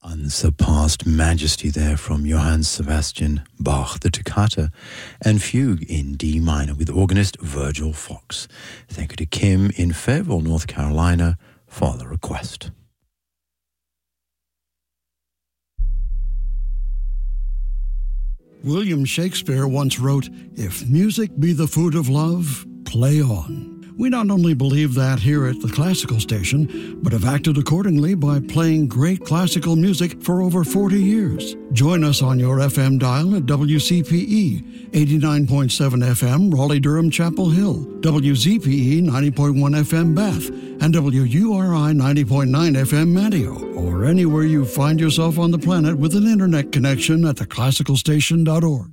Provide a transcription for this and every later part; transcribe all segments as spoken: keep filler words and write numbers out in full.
Unsurpassed majesty there from Johann Sebastian Bach, the Toccata and Fugue in D minor with organist Virgil Fox. Thank you to Kim in Fayetteville, North Carolina for the request. William Shakespeare once wrote, "If music be the food of love, play on." We not only believe that here at the Classical Station, but have acted accordingly by playing great classical music for over forty years. Join us on your F M dial at W C P E, eighty-nine point seven F M, Raleigh-Durham, Chapel Hill, W Z P E, ninety point one F M, Bath, and W U R I, ninety point nine F M, Manteo, or anywhere you find yourself on the planet with an internet connection at the classical station dot org.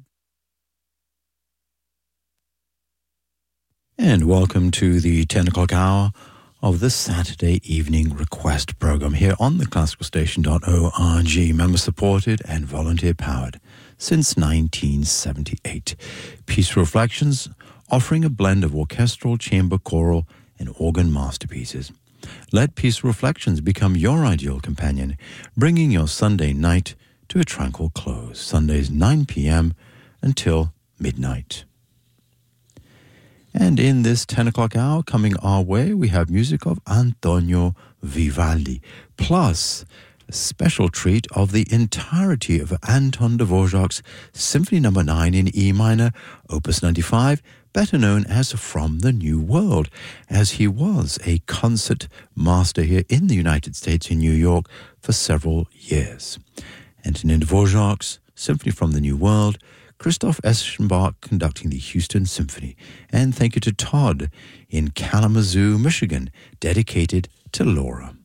And welcome to the ten o'clock hour of the Saturday evening request program here on the classical station dot org, member supported and volunteer powered since nineteen seventy-eight. Peaceful Reflections, offering a blend of orchestral, chamber, choral, and organ masterpieces. Let Peaceful Reflections become your ideal companion, bringing your Sunday night to a tranquil close. Sundays nine p.m. until midnight. And in this ten o'clock hour coming our way, we have music of Antonio Vivaldi, plus a special treat of the entirety of Anton Dvorak's Symphony Number nine in E minor, Opus ninety-five, better known as From the New World, as he was a concert master here in the United States in New York for several years. Antonin Dvorak's Symphony from the New World, Christoph Eschenbach conducting the Houston Symphony. And thank you to Todd in Kalamazoo, Michigan, dedicated to Laura.